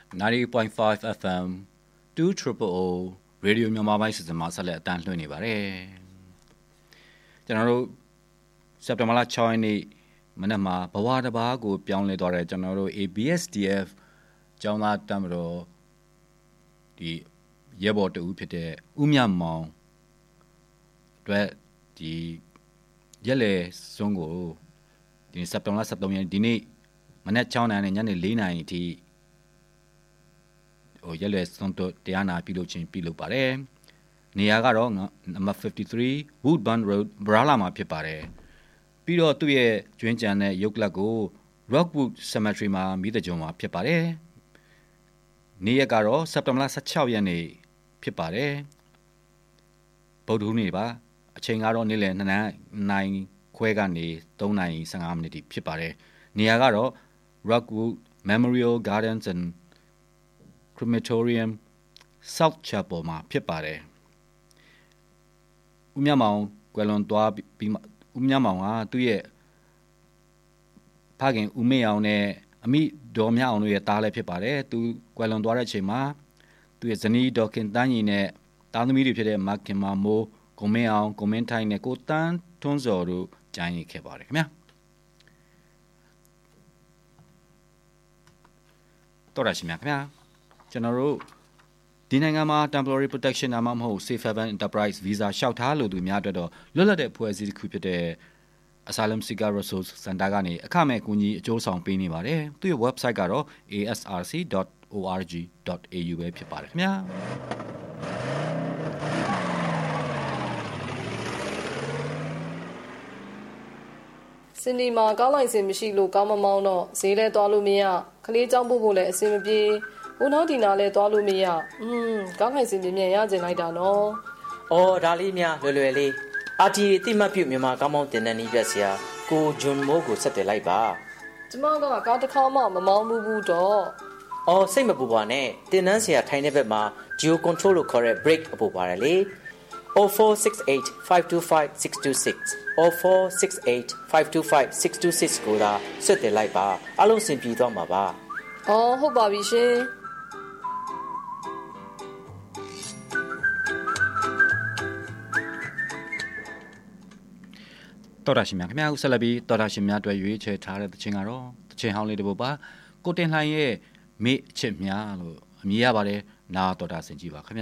90.5 FM 200 Radio မြန်မာပိုင်းစီစဉ်မှာဆက်လက်အတန်းလွှင့်နေပါတယ်ကျွန်တော်တို့စက်တင်ဘာလ6ရက်နေ့မနက်မှာဘဝတစ်ပါးကိုပြောင်းလဲသွားတဲ့ကျွန်တော်တို့ ABSDF ကျောင်းသားတပ်မတော်ဒီရဲဘော်တူဖြစ်တဲ့ဦးမြမောင်အတွက်ဒီရက်လေစွန်းကိုဒီစက်တင်ဘာလ13ရက်ဒီနေ့မနက်6နာရီနဲ့ညနေ4နာရီအထိရက်လေစွန်းတို့တရားနာပြုလုပ်ခြင်းပြုလုပ်ပါတယ်နေရာကတော့နံပါတ်53 Woodburn Road Brala မှာဖြစ်ပါတယ်ပြီးတော့သူ့ရဲ့ကျွင်းကြံတဲ့ရုပ်ကလပ်ကို Rockwood Cemetery မှာမိသကြုံမှာဖြစ်ပါတယ်နေ့ရက်ကတော့စက်တင်ဘာလ16ရက်နေ့ဖြစ်ပါတယ်ဗုဒ္ဓဟူးနေ့ပါအချိန်ကတော့နေ့လယ်2နာရီခွဲကနေ3နာရီ15မိနစ်ထိဖြစ်ပါတယ်နေရာကတော့ Rockwood Memorial Gardens and Crematorium South Chapel မှာဖြစ်ပါတယ်ဦးမြမောင်ကွယ်လွန်သွားပြီးဦးမြမောင်ကသူ့ရဲ့ဖခင်ဦးမေအောင်နဲ့အမိဒေါ်မြအောင်တို့ရဲ့သားလည်းဖြစ်ပါတယ်သူကွယ်လွန်သွားတဲ့အချိန်မှာသူ့ရဲ့ဇနီးဒေါ်ခင်တန်းကြီးနဲ့သားသမီးတွေဖြစ်တဲ့မခင်မာမိုးကိုမင်းအောင်ကိုမင်းထိုင်းနဲ့ကိုတန်းထွန်းစော်တို့ကြိုင်းရခဲ့ပါတယ်ခင်ဗျာတော်ရရှိမြခင်ဗျာကျွန်တော်တို့ဒီနိုင်ငံမှာ temporary protection အမှမဟုတ် safe haven enterprise visa လျှောက်ထားလို့သူများအတွက်တော့လွတ်လပ်တဲ့ဖွဲ့စည်းတစ်ခုဖြစ်တဲ့ Asylum Seeker Resource Center ကနေအခမဲ့အကူအညီအကျိုးဆောင်ပေးနေပါတယ်သူ့ရဲ့ website ကတော့ asrc.org.au ပဲဖြစ်ပါတယ်ခင်ဗျာစင်ဒီမှာကားလိုင်စင်မရှိလို့ကောင်းမမောင်းတော့ဈေးလဲသွားလို့မရခလေးကြောင်းပို့ဖို့လည်းအဆင်မပြေဦးနောက်ဒီနာလဲသွားလို့မရကားလိုင်စင်ပြင်းပြန်ရကျင်လိုက်တာနော်အော်ဒါလေးများလွယ်လေးအာတီတိမတ်ပြုတ်မြန်မာကောင်းမောင်းတင်တဲ့နီးပြဆရာကိုဂျွန်မိုးကိုဆက်တယ်လိုက်ပါကျမကကားတစ်ခါမှမမောင်းဘူးတော့အော်စိတ်မပူပါနဲ့တင်နန်းဆရာထိုင်တဲ့ဘက်မှာ Geo Control လို့ခေါ်တဲ့ brake အပို့ပါတယ်လေ0468525626 0468525626ကိုသာဆက်တယ်လိုက်ပါအလုံးစင်ပြေသွားမှာပါအော်ဟုတ်ပါပြီရှင်တော်ရရှိမြခင်ဗျာဦးဆက်လက်ပြီးတော်ရရှိမြအတွက်ရွေးချယ်ထားတဲ့တခြင်းကတော့တခြင်းဟောင်းလေးတစ်ပုဒ်ပါကိုတင်လှိုင်ရဲ့မေ့အချစ်များလို့အမည်ရပါတယ်နာတော်တာဆင်ကြည့်ပါခင်ဗျ